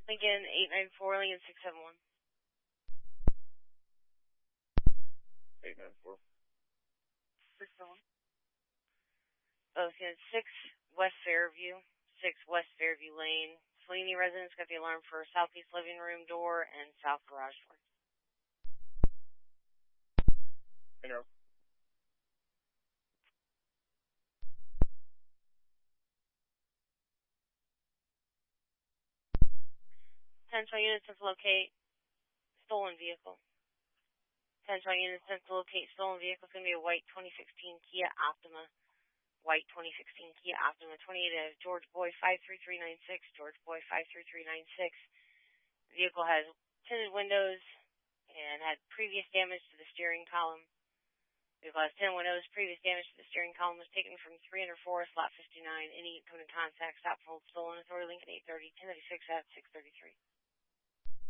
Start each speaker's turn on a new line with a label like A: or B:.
A: Lincoln 894, Lincoln 671.
B: 894.
A: 671. Oh, 6 West Fairview, 6 West Fairview Lane. Sweeney residents got the alarm for southeast living room door and south garage door.
B: Interrupt.
A: Potential units to locate stolen vehicle. Potential units to locate stolen vehicle is going to be a white 2016 Kia Optima. White 2016 Kia Optima 28 of George Boy 53396. George Boy 53396. Vehicle has tinted windows and had previous damage to the steering column. Vehicle has tinted windows. Previous damage to the steering column was taken from 304 Lot 59. Any code in contact. Stop, hold, stolen. Authority Lincoln 830 1096 at 633.